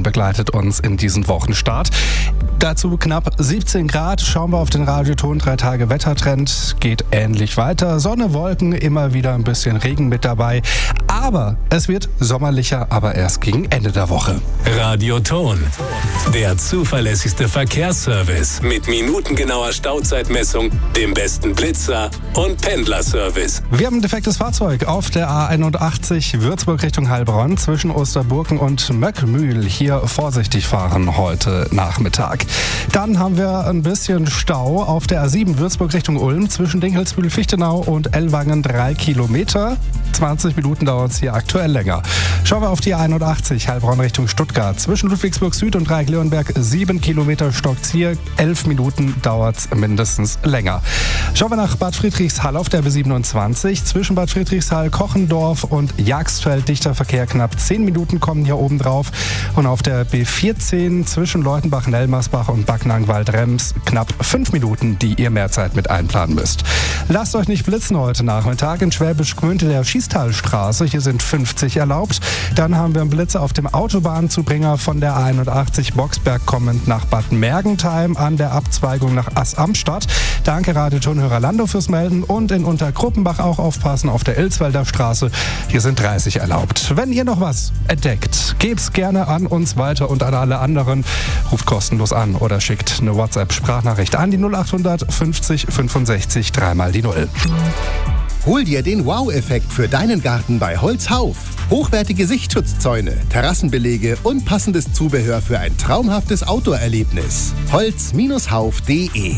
Ton begleitet uns in diesen Wochenstart. Dazu knapp 17 Grad. Schauen wir auf den Radioton 3 Tage Wettertrend. Geht ähnlich weiter. Sonne, Wolken, immer wieder ein bisschen Regen mit dabei. Aber es wird sommerlicher, aber erst gegen Ende der Woche. Radioton, der zuverlässigste Verkehrsservice mit minutengenauer Stauzeitmessung, dem besten Blitzer und Pendlerservice. Wir haben ein defektes Fahrzeug auf der A81 Würzburg Richtung Heilbronn zwischen Osterburken und Möckmühl. Hier vorsichtig fahren heute Nachmittag. Dann haben wir ein bisschen Stau auf der A7 Würzburg Richtung Ulm zwischen Dinkelsbühl-Fichtenau und Ellwangen 3 Kilometer. 20 Minuten dauert es hier aktuell länger. Schauen wir auf die A81 Heilbronn Richtung Stuttgart. Zwischen Ludwigsburg Süd und Dreieck-Leonberg 7 Kilometer stockt's hier. 11 Minuten dauert es mindestens länger. Schauen wir nach Bad Friedrichshall auf der B27. Zwischen Bad Friedrichshall, Kochendorf und Jagsfeld dichter Verkehr. Knapp 10 Minuten kommen hier oben drauf. Und auf der B14 zwischen Leutenbach-Nelmersbach und Backnang-Wald-Rems knapp 5 Minuten, die ihr mehr Zeit mit einplanen müsst. Lasst euch nicht blitzen heute Nachmittag in Schwäbisch Gmünd in der Schießtalstraße. Hier sind 50 erlaubt. Dann haben wir einen Blitzer auf dem Autobahnzubringer von der A81 Boxberg kommend nach Bad Mergentheim an der Abzweigung nach Ass-Amstadt. Danke Radiotonhörer Lando fürs Melden und in Untergruppenbach auch aufpassen auf der Ilswalder Straße. Hier sind 30 erlaubt. Wenn ihr noch was entdeckt, gebt's gerne an uns weiter und an alle anderen. Ruft kostenlos an oder schickt eine WhatsApp-Sprachnachricht an die 0800 50 65 3 die 0. Hol dir den Wow-Effekt für deinen Garten bei Holzhauf. Hochwertige Sichtschutzzäune, Terrassenbelege und passendes Zubehör für ein traumhaftes Outdoor-Erlebnis. Holz-hauf.de.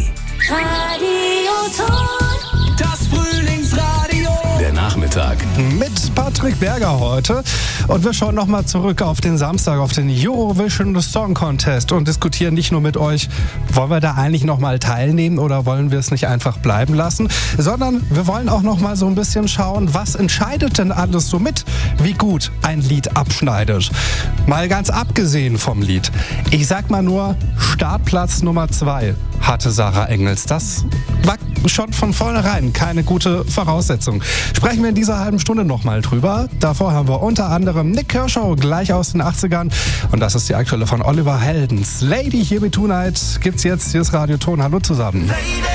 Das Frühlingsradio. Der Nachmittag. Mit Patrick Berger heute. Und wir schauen nochmal zurück auf den Samstag, auf den Eurovision Song Contest und diskutieren nicht nur mit euch, wollen wir da eigentlich nochmal teilnehmen oder wollen wir es nicht einfach bleiben lassen, sondern wir wollen auch nochmal so ein bisschen schauen, was entscheidet denn alles so mit, wie gut ein Lied abschneidet. Mal ganz abgesehen vom Lied. Ich sag mal nur, Startplatz Nummer 2 hatte Sarah Engels. Das war schon von vornherein keine gute Voraussetzung. Sprechen wir in dieser halben Stunde nochmal drüber. Davor haben wir unter anderem Nick Kershaw, gleich aus den 80ern. Und das ist die aktuelle von Oliver Heldens. Lady Here Be Tonight gibt's jetzt. Hier ist Radioton. Hallo zusammen.